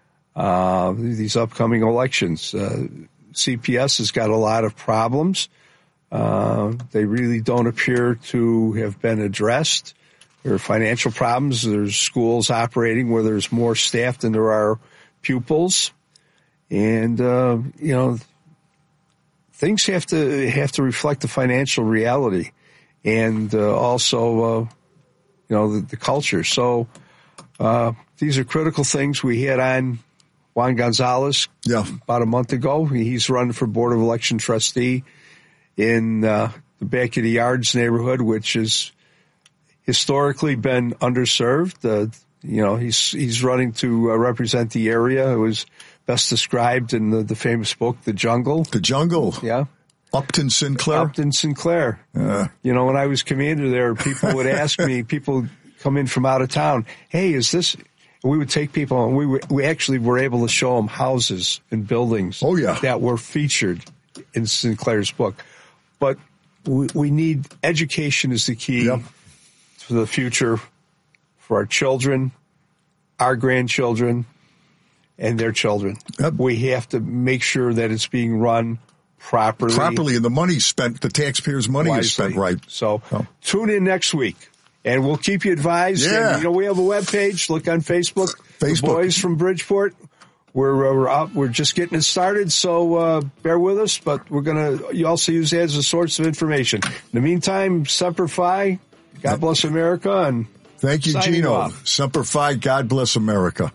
[SPEAKER 3] These upcoming elections. CPS has got a lot of problems. They really don't appear to have been addressed. There are financial problems. There's schools operating where there's more staff than there are pupils. And, things have to reflect the financial reality and also, the culture. So these are critical things. We had on Juan Gonzalez about a month ago. He's running for Board of Election Trustee in the Back of the Yards neighborhood, which has historically been underserved. He's running to represent the area. It was best described in the famous book, The Jungle.
[SPEAKER 2] The Jungle.
[SPEAKER 3] Yeah.
[SPEAKER 2] Upton Sinclair.
[SPEAKER 3] When I was commander there, people would ask me, people come in from out of town, hey, is this... We would take people, and we actually were able to show them houses and buildings that were featured in Sinclair's book. But we need education is the key to the future for our children, our grandchildren, and their children. Yep. We have to make sure that it's being run properly. And
[SPEAKER 2] the money's spent, the taxpayers' money is spent right.
[SPEAKER 3] So tune in next week. And we'll keep you advised.
[SPEAKER 2] Yeah.
[SPEAKER 3] And, we have a webpage. Look on Facebook. The Boys from Bridgeport. We're up. We're just getting it started, so bear with us. But we're you also use that as a source of information. In the meantime, Semper Fi. God bless America. And
[SPEAKER 2] thank you, Gino. Semper Fi. God bless America.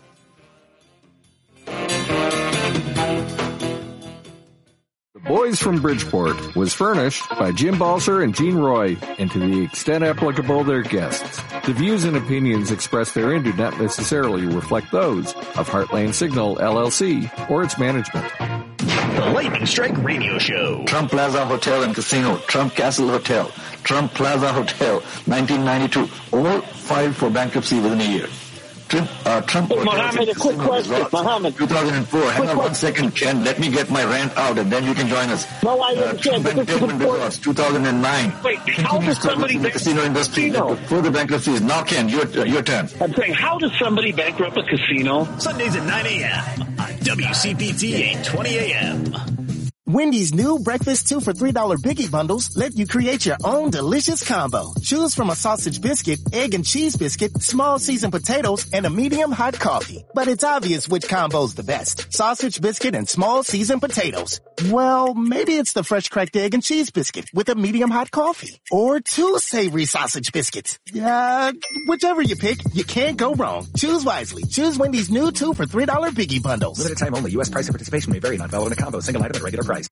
[SPEAKER 8] Boys from Bridgeport was furnished by Jim Balser and Gene Roy, and to the extent applicable, their guests. The views and opinions expressed therein do not necessarily reflect those of Heartland Signal, LLC, or its management.
[SPEAKER 9] The Lightning Strike Radio Show.
[SPEAKER 10] Trump Plaza Hotel and Casino, Trump Castle Hotel, Trump Plaza Hotel, 1992, all filed for bankruptcy within a year. Trump
[SPEAKER 11] Mohammed, a quick question. Mohammed.
[SPEAKER 10] 2004. Hang on 1 second, Ken. Let me get my rant out, and then you can join us.
[SPEAKER 11] No, I understand.
[SPEAKER 10] Trump and Pavement Resorts, 2009.
[SPEAKER 9] Wait, how does somebody
[SPEAKER 10] the casino industry further bankruptcies? Now, Ken, your turn.
[SPEAKER 9] I'm saying, how does somebody bankrupt a casino? Sundays at 9 a.m. on WCPT 820 a.m.
[SPEAKER 12] Wendy's new breakfast 2 for $3 Biggie bundles let you create your own delicious combo. Choose from a sausage biscuit, egg and cheese biscuit, small seasoned potatoes, and a medium hot coffee. But it's obvious which combo's the best. Sausage biscuit and small seasoned potatoes. Well, maybe it's the fresh cracked egg and cheese biscuit with a medium hot coffee. Or 2 savory sausage biscuits. Whichever you pick, you can't go wrong. Choose wisely. Choose Wendy's new 2 for $3 Biggie bundles.
[SPEAKER 13] Limited time only. U.S. price and participation may vary. Not valid in a combo. Single item at regular price.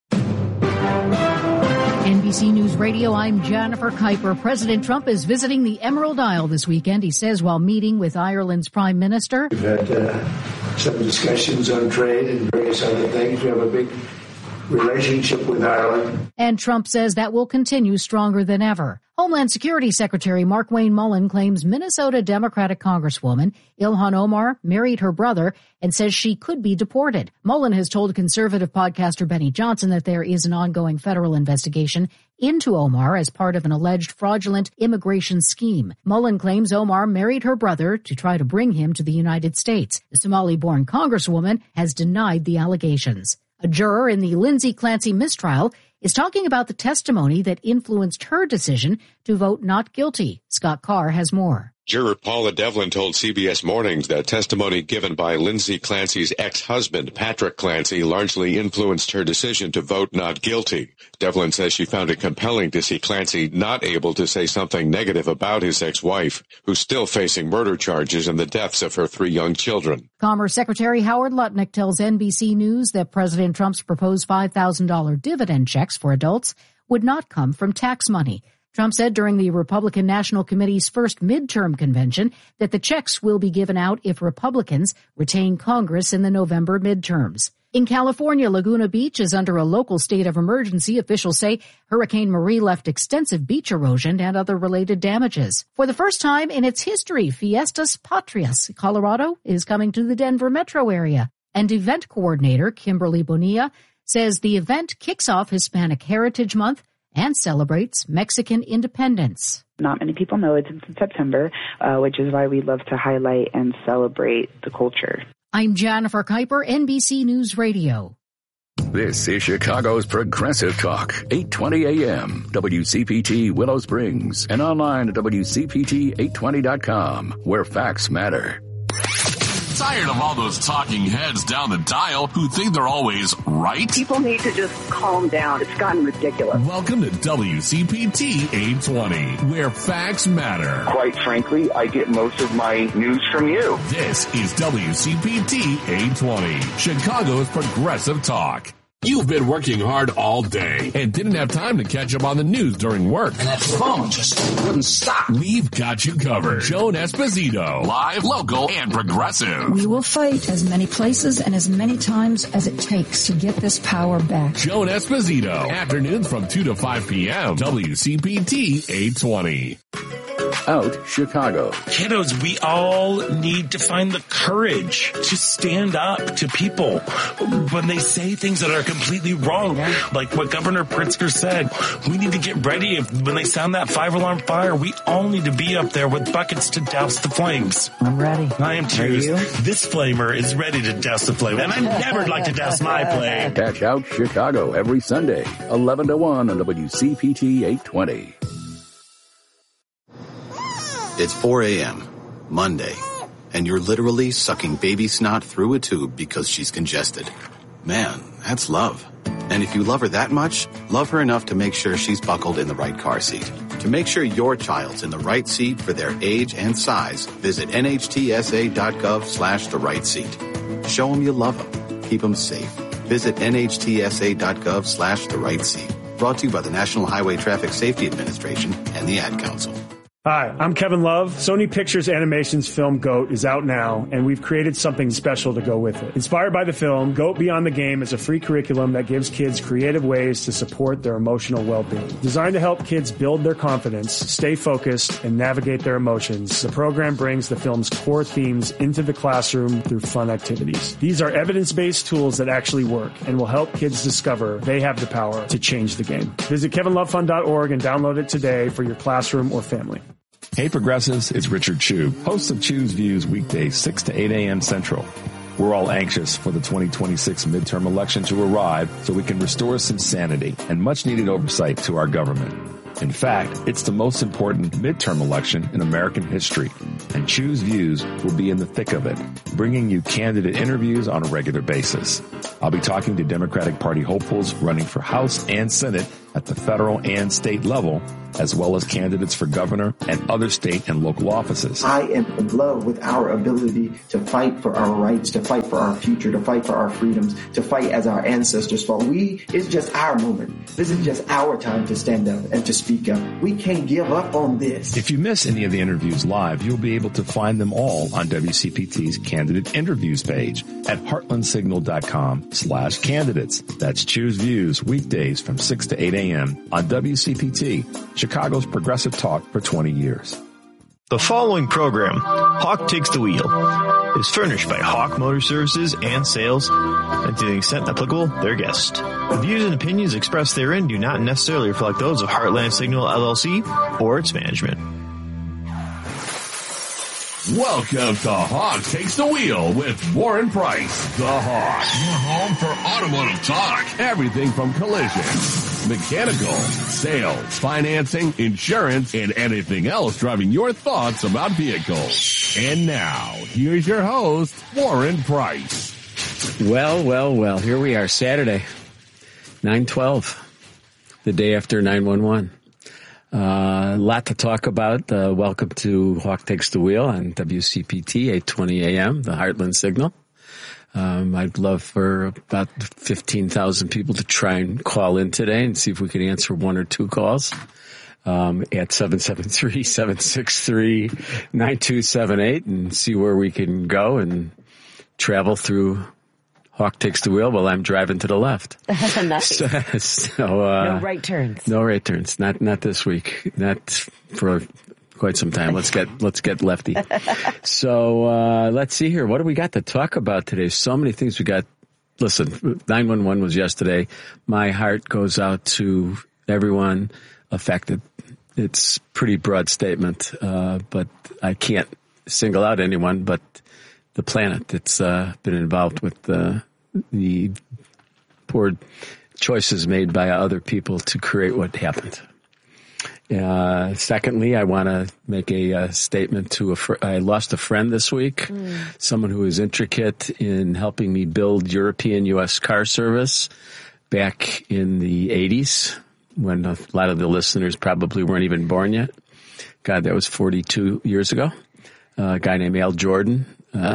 [SPEAKER 14] NBC News Radio, I'm Jennifer Kuiper. President Trump is visiting the Emerald Isle this weekend. He says while meeting with Ireland's Prime Minister.
[SPEAKER 15] We've had some discussions on trade and various other things. We have a big relationship with Ireland.
[SPEAKER 14] And Trump says that will continue stronger than ever. Homeland Security Secretary Markwayne Mullin claims Minnesota Democratic Congresswoman Ilhan Omar married her brother and says she could be deported. Mullin has told conservative podcaster Benny Johnson that there is an ongoing federal investigation into Omar as part of an alleged fraudulent immigration scheme. Mullin claims Omar married her brother to try to bring him to the United States. The Somali-born Congresswoman has denied the allegations. A juror in the Lindsay Clancy mistrial is talking about the testimony that influenced her decision to vote not guilty. Scott Carr has more.
[SPEAKER 16] Juror Paula Devlin told CBS Mornings that testimony given by Lindsay Clancy's ex-husband, Patrick Clancy, largely influenced her decision to vote not guilty. Devlin says she found it compelling to see Clancy not able to say something negative about his ex-wife, who's still facing murder charges and the deaths of her 3 young children.
[SPEAKER 14] Commerce Secretary Howard Lutnick tells NBC News that President Trump's proposed $5,000 dividend checks for adults would not come from tax money. Trump said during the Republican National Committee's first midterm convention that the checks will be given out if Republicans retain Congress in the November midterms. In California, Laguna Beach is under a local state of emergency. Officials say Hurricane Marie left extensive beach erosion and other related damages. For the first time in its history, Fiestas Patrias, Colorado, is coming to the Denver metro area. And event coordinator Kimberly Bonilla says the event kicks off Hispanic Heritage Month and celebrates Mexican independence.
[SPEAKER 17] Not many people know it's in September, which is why we love to highlight and celebrate the culture.
[SPEAKER 14] I'm Jennifer Kuiper, NBC News Radio.
[SPEAKER 18] This is Chicago's Progressive Talk, 820 AM, WCPT Willow Springs, and online at WCPT820.com, where facts matter.
[SPEAKER 19] Tired of all those talking heads down the dial who think they're always right?
[SPEAKER 20] People need to just calm down. It's gotten ridiculous.
[SPEAKER 19] Welcome to WCPT 820, where facts matter.
[SPEAKER 21] Quite frankly, I get most of my news from you.
[SPEAKER 19] This is WCPT 820, Chicago's Progressive Talk. You've been working hard all day and didn't have time to catch up on the news during work.
[SPEAKER 22] And that phone just wouldn't stop.
[SPEAKER 19] We've got you covered. Joan Esposito, live, local, and progressive.
[SPEAKER 23] We will fight as many places and as many times as it takes to get this power back.
[SPEAKER 19] Joan Esposito, afternoons from 2 to 5 p.m. WCPT 820.
[SPEAKER 18] Out Chicago.
[SPEAKER 24] Kiddos, we all need to find the courage to stand up to people when they say things that are completely wrong. Like what Governor Pritzker said, we need to get ready when they sound that 5-alarm fire. We all need to be up there with buckets to douse the flames.
[SPEAKER 23] I'm ready.
[SPEAKER 24] I am too. This flamer is ready to douse the flame, and I never like to douse my flame.
[SPEAKER 18] Catch Out Chicago every Sunday, 11 to 1 on WCPT 820.
[SPEAKER 25] It's 4 a.m., Monday, and you're literally sucking baby snot through a tube because she's congested. Man, that's love. And if you love her that much, love her enough to make sure she's buckled in the right car seat. To make sure your child's in the right seat for their age and size, visit nhtsa.gov/the right seat. Show them you love them. Keep them safe. Visit nhtsa.gov/the right seat. Brought to you by the National Highway Traffic Safety Administration and the Ad Council.
[SPEAKER 26] Hi, I'm Kevin Love. Sony Pictures Animation's film GOAT is out now, and we've created something special to go with it. Inspired by the film, GOAT Beyond the Game is a free curriculum that gives kids creative ways to support their emotional well-being. Designed to help kids build their confidence, stay focused, and navigate their emotions, the program brings the film's core themes into the classroom through fun activities. These are evidence-based tools that actually work and will help kids discover they have the power to change the game. Visit kevinlovefund.org and download it today for your classroom or family.
[SPEAKER 27] Hey Progressives, it's Richard Chew, host of Chew's Views weekdays 6 to 8 a.m. Central.
[SPEAKER 1] We're all anxious for the 2026 midterm election to arrive so we can restore some sanity and much-needed oversight to our government. In fact, it's the most important midterm election in American history, and Choose Views will be in the thick of it, bringing you candidate interviews on a regular basis. I'll be talking to Democratic Party hopefuls running for House and Senate at the federal and state level, as well as candidates for governor and other state and local offices.
[SPEAKER 3] I am in love with our ability to fight for our rights, to fight for our future, to fight for our freedoms, to fight as our ancestors fought. It's just our moment. This is just our time to stand up and to speak up. We can't give up on this.
[SPEAKER 1] If you miss any of the interviews live, you'll be able to find them all on WCPT's candidate interviews page at heartlandsignal.com/candidates. That's Choose Views weekdays from 6 to 8 a.m. on WCPT, Chicago's progressive talk for 20 years.
[SPEAKER 4] The following program, Hawk Takes the Wheel, is furnished by Hawk Motor Services and Sales, and to the extent applicable, their guests. The views and opinions expressed therein do not necessarily reflect those of Heartland Signal LLC or its management.
[SPEAKER 19] Welcome to Hawk Takes the Wheel with Warren Price, the Hawk. Your home for automotive talk. Everything from collision, mechanical, sales, financing, insurance, and anything else driving your thoughts about vehicles. And now, here's your host, Warren Price.
[SPEAKER 5] Well. Here we are, Saturday, 9/12, the day after 9/11. A lot to talk about. Welcome to Hawk Takes the Wheel on WCPT, 820 AM, the Heartland Signal. I'd love for about 15,000 people to try and call in today and see if we can answer one or two calls at 773-763-9278 and see where we can go and travel through Hawk Takes the Wheel while I'm driving to the left.
[SPEAKER 6] Nice. No right turns.
[SPEAKER 5] No right turns. Not this week. Not for quite some time. Let's get lefty. So let's see here. What do we got to talk about today? So many things we got. Listen, 911 was yesterday. My heart goes out to everyone affected. It's a pretty broad statement, but I can't single out anyone but the planet that's been involved with the poor choices made by other people to create what happened. Secondly, I want to make a statement to I lost a friend this week, someone who was intricate in helping me build European U.S. car service back in the 80s when a lot of the listeners probably weren't even born yet. God, that was 42 years ago. A guy named Al Jordan.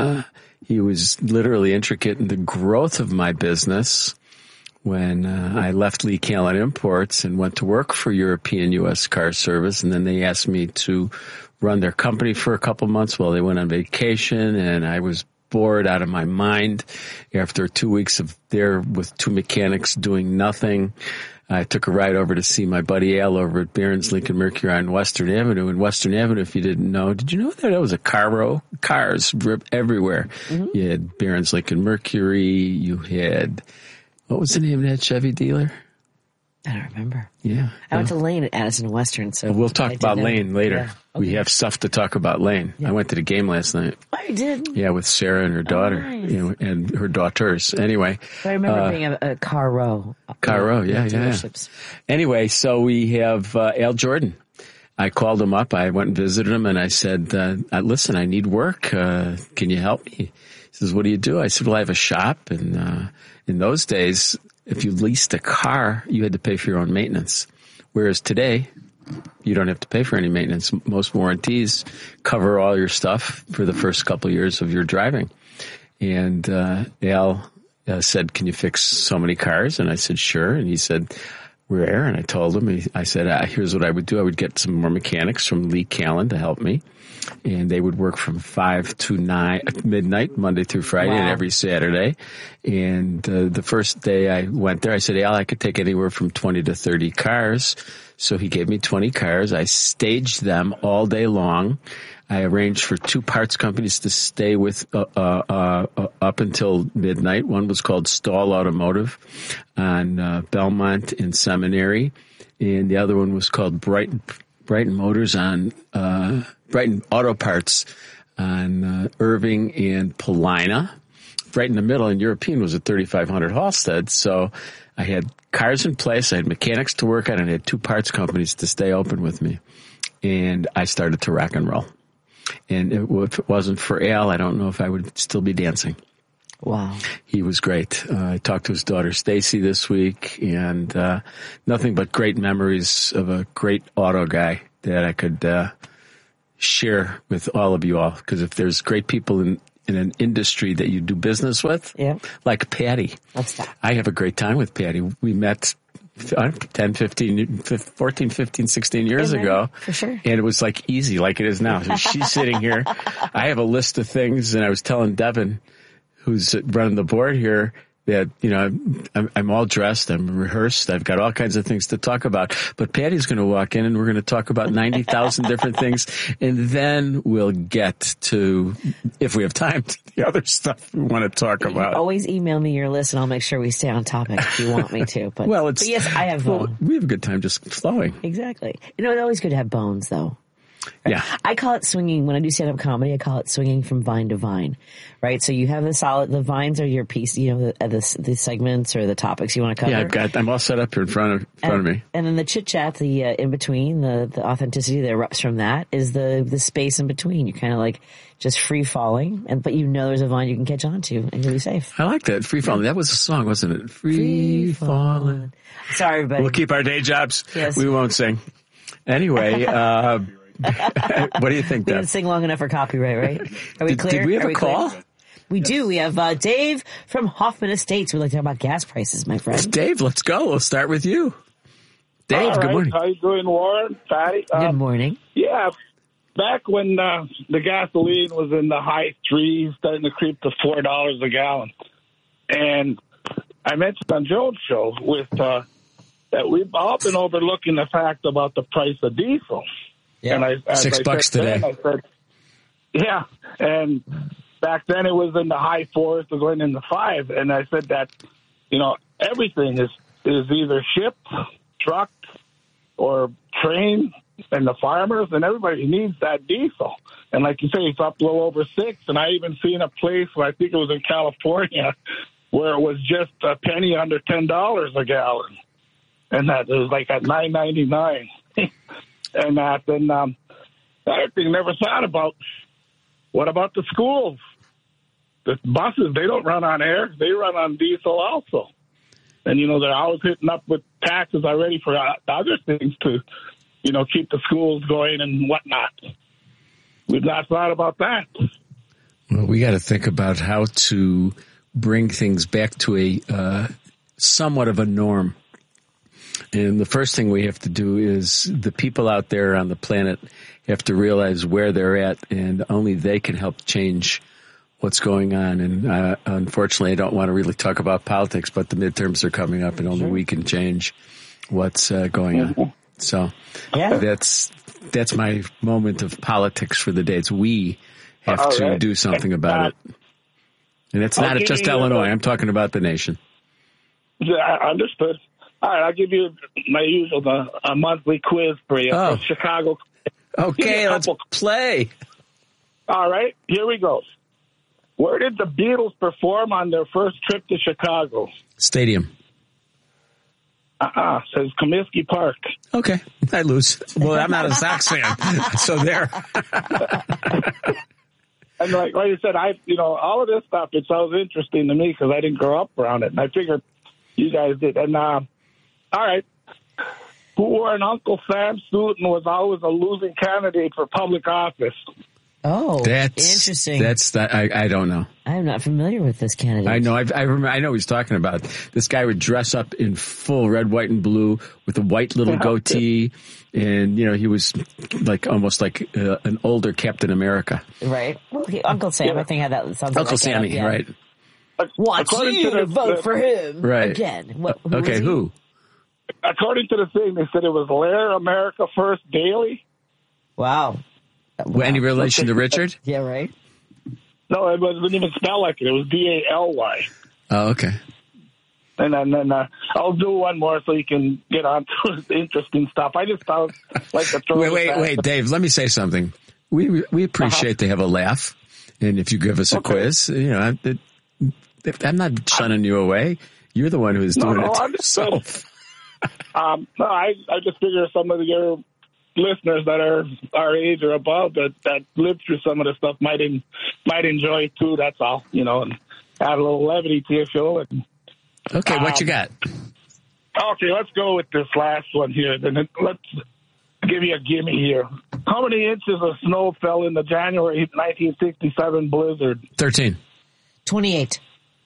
[SPEAKER 5] He was literally intricate in the growth of my business when I left Lee Callan Imports and went to work for European U.S. Car Service. And then they asked me to run their company for a couple months while they went on vacation. And I was bored out of my mind after 2 weeks of there with two mechanics doing nothing. I took a ride over to see my buddy Al over at Barron's Lincoln Mercury on Western Avenue. And Western Avenue, if you didn't know, did you know that was a car row? Cars everywhere. Mm-hmm. You had Barron's Lincoln Mercury. You had, what was the name of that Chevy dealer?
[SPEAKER 6] I don't remember.
[SPEAKER 5] Yeah.
[SPEAKER 6] I went to Lane at Addison Western. So
[SPEAKER 5] we'll talk about Lane later.
[SPEAKER 6] Yeah. Okay.
[SPEAKER 5] We have stuff to talk about Lane. Yeah. I went to the game last night.
[SPEAKER 6] Oh, you did?
[SPEAKER 5] Yeah, with Sarah and her daughter,
[SPEAKER 6] nice.
[SPEAKER 5] And her daughters. Anyway.
[SPEAKER 6] I remember being a car row.
[SPEAKER 5] Car row, yeah. Anyway, so we have Al Jordan. I called him up. I went and visited him, and I said, listen, I need work. Can you help me? He says, what do you do? I said, well, I have a shop. And in those days, if you leased a car, you had to pay for your own maintenance. Whereas today, you don't have to pay for any maintenance. Most warranties cover all your stuff for the first couple of years of your driving. And Al said, can you fix so many cars? And I said, sure. And he said, where? And I told him, I said, here's what I would do. I would get some more mechanics from Lee Callan to help me. And they would work from 5 to 9 midnight, Monday through Friday, and every Saturday. And the first day I went there, I said, Al, I could take anywhere from 20 to 30 cars. So he gave me 20 cars. I staged them all day long. I arranged for 2 parts companies to stay with up until midnight. One was called Stahl Automotive on Belmont and Seminary, and the other one was called Brighton Motors on Brighton Auto Parts on Irving and Paulina. right in the middle, and European was at 3,500 Halstead. So I had cars in place, I had mechanics to work on, and I had 2 parts companies to stay open with me. And I started to rock and roll. And if it wasn't for Al, I don't know if I would still be dancing.
[SPEAKER 6] Wow.
[SPEAKER 5] He was great. I talked to his daughter Stacy this week, and nothing but great memories of a great auto guy that I could share with all of you all. Because if there's great people in an industry that you do business with, like Patty. I have a great time with Patty. We met 10, 15, 14, 15, 16 years ago.
[SPEAKER 6] For sure.
[SPEAKER 5] And it was like easy, like it is now. So she's sitting here. I have a list of things, and I was telling Devin, who's running the board here, that, you know, I'm all dressed, I'm rehearsed, I've got all kinds of things to talk about. But Patty's going to walk in and we're going to talk about 90,000 different things. And then we'll get to, if we have time, to the other stuff we want to talk about.
[SPEAKER 6] Always email me your list and I'll make sure we stay on topic if you want me to. But, but yes, I have
[SPEAKER 5] we have a good time just flowing.
[SPEAKER 6] Exactly. You know, it's always good to have bones, though.
[SPEAKER 5] Yeah.
[SPEAKER 6] I call it swinging. When I do stand-up comedy, I call it swinging from vine to vine, right? So you have the vines are your piece, you know, the segments or the topics you want to cover.
[SPEAKER 5] Yeah, I'm all set up here in front of me.
[SPEAKER 6] And then the chit-chat, the in-between, the authenticity that erupts from that is the space in between. You're kind of like just free-falling, but you know there's a vine you can catch onto and you'll be safe.
[SPEAKER 5] I like that. Free-falling. That was a song, wasn't it? Free-falling.
[SPEAKER 6] Sorry, everybody.
[SPEAKER 5] We'll keep our day jobs.
[SPEAKER 6] Yes.
[SPEAKER 5] We won't sing. Anyway, what do you think,
[SPEAKER 6] We
[SPEAKER 5] Deb?
[SPEAKER 6] didn't sing long enough for copyright, right? Are we clear?
[SPEAKER 5] Did we have a call?
[SPEAKER 6] Clear? We do. We have Dave from Hoffman Estates. We'd like to talk about gas prices, my friend.
[SPEAKER 5] Dave, let's go. We'll start with you. Dave, good morning.
[SPEAKER 2] How you doing, Warren? Patty?
[SPEAKER 6] Good morning.
[SPEAKER 2] Yeah, back when the gasoline was in the high threes, starting to creep to $4 a gallon. And I mentioned on Joe's show that we've all been overlooking the fact about the price of diesel.
[SPEAKER 5] Yeah,
[SPEAKER 2] and
[SPEAKER 5] $6 today.
[SPEAKER 2] I said, yeah, and back then it was in the high fours to going into $5. And I said that, you know, everything is either shipped, trucked, or train, and the farmers and everybody needs that diesel. And like you say, it's up a little over $6. And I even seen a place where I think it was in California where it was just a penny under $10 a gallon. And that it was like at $9.99. And that, and the other thing I never thought about, what about the schools? The buses, they don't run on air. They run on diesel also. And, you know, they're always hitting up with taxes already for other things to, you know, keep the schools going and whatnot. We've not thought about that.
[SPEAKER 5] Well, we got to think about how to bring things back to a somewhat of a norm. And the first thing we have to do is the people out there on the planet have to realize where they're at, and only they can help change what's going on. And unfortunately, I don't want to really talk about politics, but the midterms are coming up, and only we can change what's going on. So that's my moment of politics for the day. It's we have to do something about it. And it's not just Illinois. I'm talking about the nation.
[SPEAKER 2] Yeah, I understood. All right, I'll give you my usual a monthly quiz for you from Chicago.
[SPEAKER 5] Okay, let's play.
[SPEAKER 2] All right, here we go. Where did the Beatles perform on their first trip to Chicago?
[SPEAKER 5] Stadium.
[SPEAKER 2] Says Comiskey Park.
[SPEAKER 5] Okay, I lose. Well, I'm not a Sox fan, so there.
[SPEAKER 2] And like I said, all of this stuff, it sounds interesting to me because I didn't grow up around it, and I figured you guys did. And all right, who wore an Uncle Sam suit and was always a losing candidate for public office?
[SPEAKER 6] Oh,
[SPEAKER 5] that's
[SPEAKER 6] interesting.
[SPEAKER 5] I don't know.
[SPEAKER 6] I'm not familiar with this candidate.
[SPEAKER 5] I know. I remember. I know what he's talking about. This guy would dress up in full red, white, and blue with a white little goatee, and he was like almost like an older Captain America.
[SPEAKER 6] Right. Well, Uncle Sam, I think had that something.
[SPEAKER 5] Uncle Sammy, right?
[SPEAKER 6] Wants you to vote for him
[SPEAKER 5] right
[SPEAKER 6] again.
[SPEAKER 5] Who?
[SPEAKER 2] According to the thing, they said it was Lair America First Daily.
[SPEAKER 6] Wow.
[SPEAKER 5] Any relation to Richard?
[SPEAKER 6] Yeah, right.
[SPEAKER 2] No, it didn't even spell like it. It was Daly.
[SPEAKER 5] Oh, okay.
[SPEAKER 2] And then I'll do one more so you can get on to the interesting stuff. I just thought like to throw
[SPEAKER 5] Wait, Dave. Let me say something. We appreciate to have a laugh, and if you give us a quiz, I'm not shunning you away. You're the one who's doing it to yourself.
[SPEAKER 2] No, I just figure some of your listeners that are our age or above that lived through some of the stuff might enjoy it too. That's all, and add a little levity to your show.
[SPEAKER 5] Okay, what you got?
[SPEAKER 2] Okay, let's go with this last one here. Then let's give you a gimme here. How many inches of snow fell in the January 1967 blizzard?
[SPEAKER 5] 13.
[SPEAKER 6] 28.